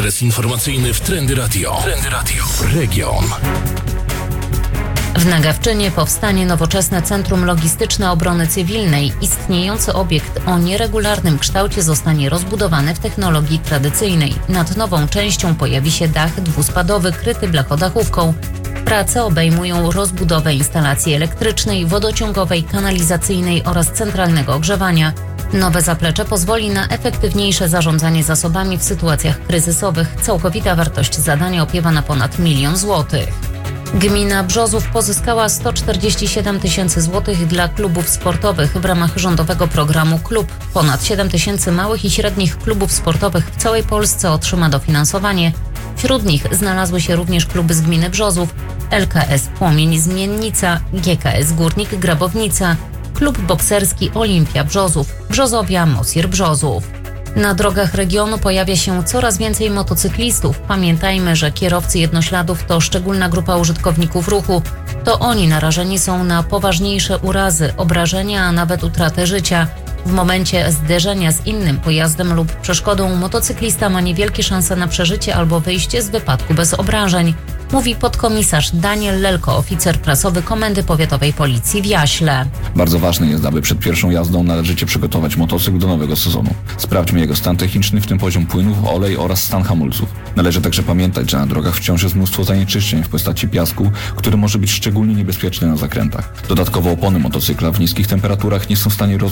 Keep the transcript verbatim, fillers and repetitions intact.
Adres informacyjny w Trendy Radio. Trendy Radio. Region. W Nagawczynie powstanie nowoczesne Centrum Logistyczne Obrony Cywilnej. Istniejący obiekt o nieregularnym kształcie zostanie rozbudowany w technologii tradycyjnej. Nad nową częścią pojawi się dach dwuspadowy kryty blachodachówką. Prace obejmują rozbudowę instalacji elektrycznej, wodociągowej, kanalizacyjnej oraz centralnego ogrzewania. Nowe zaplecze pozwoli na efektywniejsze zarządzanie zasobami w sytuacjach kryzysowych. Całkowita wartość zadania opiewa na ponad milion złotych. Gmina Brzozów pozyskała sto czterdzieści siedem tysięcy złotych dla klubów sportowych w ramach rządowego programu Klub. Ponad siedem tysięcy małych i średnich klubów sportowych w całej Polsce otrzyma dofinansowanie. Wśród nich znalazły się również kluby z gminy Brzozów, L K S Płomień Zmiennica, G K S Górnik Grabownica, klub bokserski Olimpia Brzozów, Brzozowia Mosir Brzozów. Na drogach regionu pojawia się coraz więcej motocyklistów. Pamiętajmy, że kierowcy jednośladów to szczególna grupa użytkowników ruchu. To oni narażeni są na poważniejsze urazy, obrażenia, a nawet utratę życia. W momencie zderzenia z innym pojazdem lub przeszkodą motocyklista ma niewielkie szanse na przeżycie albo wyjście z wypadku bez obrażeń, mówi podkomisarz Daniel Lelko, oficer prasowy Komendy Powiatowej Policji w Jaśle. Bardzo ważne jest, aby przed pierwszą jazdą należycie przygotować motocykl do nowego sezonu. Sprawdźmy jego stan techniczny, w tym poziom płynów, olej oraz stan hamulców. Należy także pamiętać, że na drogach wciąż jest mnóstwo zanieczyszczeń w postaci piasku, który może być szczególnie niebezpieczny na zakrętach. Dodatkowo opony motocykla w niskich temperaturach nie są w stanie roz